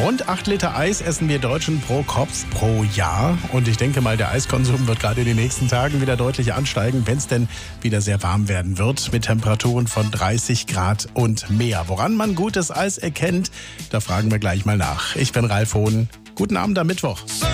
Rund 8 Liter Eis essen wir Deutschen pro Kopf pro Jahr. Und ich denke mal, der Eiskonsum wird gerade in den nächsten Tagen wieder deutlich ansteigen, wenn es denn wieder sehr warm werden wird, mit Temperaturen von 30 Grad und mehr. Woran man gutes Eis erkennt, da fragen wir gleich mal nach. Ich bin Ralf Hohn. Guten Abend am Mittwoch.